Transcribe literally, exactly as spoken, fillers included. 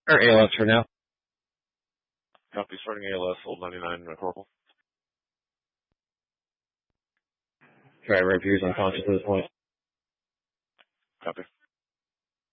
Or A L S for now. Copy. Starting A L S, hold ninety-nine, uh, Corporal. Driver appears unconscious at this point. Copy.